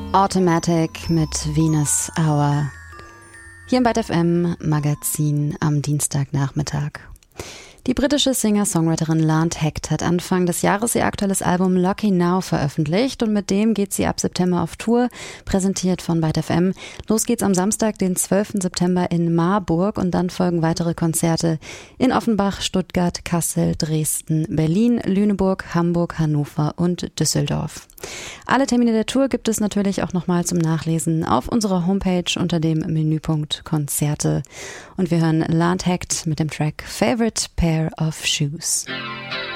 Automatic mit Venus Hour. Hier im Byte FM Magazin am Dienstagnachmittag. Die britische Singer-Songwriterin Lant Hect hat Anfang des Jahres ihr aktuelles Album Lucky Now veröffentlicht und mit dem geht sie ab September auf Tour, präsentiert von Byte FM. Los geht's am Samstag, den 12. September in Marburg und dann folgen weitere Konzerte in Offenbach, Stuttgart, Kassel, Dresden, Berlin, Lüneburg, Hamburg, Hannover und Düsseldorf. Alle Termine der Tour gibt es natürlich auch nochmal zum Nachlesen auf unserer Homepage unter dem Menüpunkt Konzerte. Und wir hören Lant Hect mit dem Track Favorite Pair of Shoes.